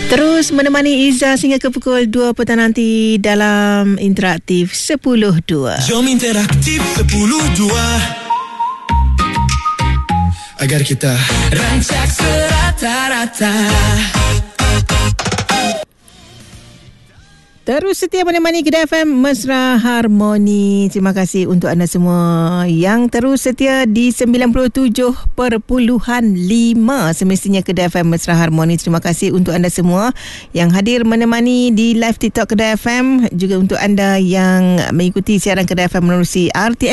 Terus menemani Izzah sehingga ke pukul 2 petang nanti dalam Interaktif 10.2. Jom Interaktif 10.2 agar kita rancak serata-rata. Terus setia menemani Kedah FM Mesra Harmoni. Terima kasih untuk anda semua yang terus setia di 97.5 semestinya Kedah FM Mesra Harmoni. Terima kasih untuk anda semua yang hadir menemani di live TikTok Kedah FM. Juga untuk anda yang mengikuti siaran Kedah FM menerusi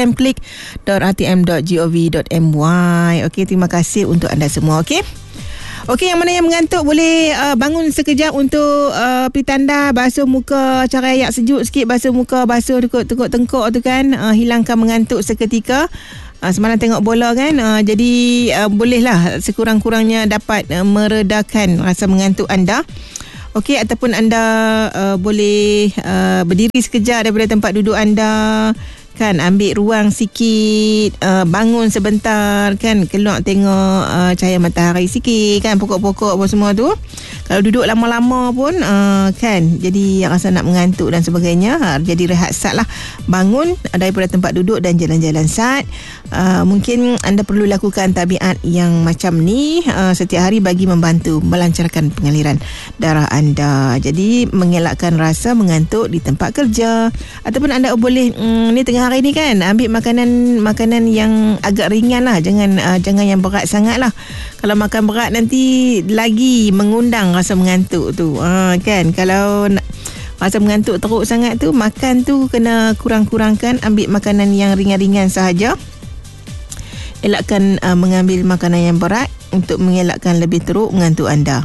rtmklik.rtm.gov.my. Okey, terima kasih untuk anda semua. Okey. Okey, yang mana yang mengantuk boleh bangun sekejap untuk pergi tanda, basuh muka, cari air sejuk sikit, basuh muka, basuh tekuk tengkuk tu kan, hilangkan mengantuk seketika. Semalam tengok bola kan, jadi bolehlah sekurang-kurangnya dapat meredakan rasa mengantuk anda. Okey, ataupun anda boleh berdiri sekejap daripada tempat duduk anda kan, ambil ruang sikit, bangun sebentar kan, keluar tengok cahaya matahari sikit kan, pokok-pokok apa semua tu. Kalau duduk lama-lama pun kan, jadi rasa nak mengantuk dan sebagainya, jadi rehat sat lah, bangun daripada tempat duduk dan jalan-jalan sat. Mungkin anda perlu lakukan tabiat yang macam ni setiap hari bagi membantu melancarkan pengaliran darah anda, jadi mengelakkan rasa mengantuk di tempat kerja. Ataupun anda boleh ni tengah hari ni kan, ambil makanan yang agak ringan lah, jangan yang berat sangat lah. Kalau makan berat nanti lagi mengundang rasa mengantuk tu kan. Kalau rasa mengantuk teruk sangat tu, makan tu kena kurang-kurangkan, ambil makanan yang ringan-ringan sahaja. Elakkan mengambil makanan yang berat untuk mengelakkan lebih teruk mengantuk anda.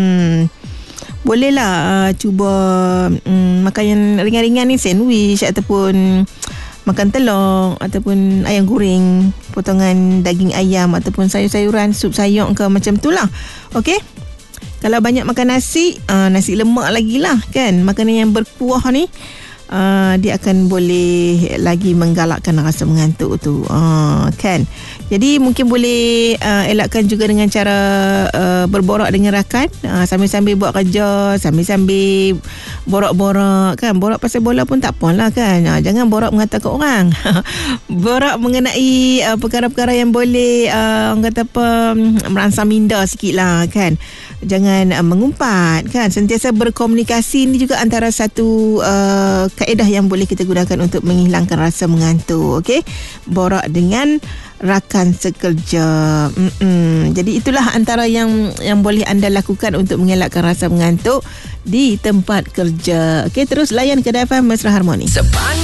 Bolehlah cuba makan yang ringan-ringan ni, sandwich ataupun makan telur ataupun ayam goreng, potongan daging ayam ataupun sayur-sayuran, sup sayur ke macam tu lah. Okey. Kalau banyak makan nasi lemak lagi lah kan, makanan yang berkuah ni dia akan boleh lagi menggalakkan rasa mengantuk tu kan. Jadi mungkin boleh elakkan juga dengan cara berborak dengan rakan, sambil-sambil buat kerja, sambil-sambil borak-borak kan. Borak pasal bola pun tak apalah kan, jangan borak mengatakan orang. Borak mengenai perkara-perkara yang boleh orang kata apa, merangsang minda sikit lah kan. Jangan mengumpat kan. Sentiasa berkomunikasi ni juga antara satu kaedah yang boleh kita gunakan untuk menghilangkan rasa mengantuk. Okey, borak dengan rakan sekerja. Jadi itulah antara yang boleh anda lakukan untuk mengelakkan rasa mengantuk di tempat kerja. Okey, terus layan Kedah FM Mesra Harmoni.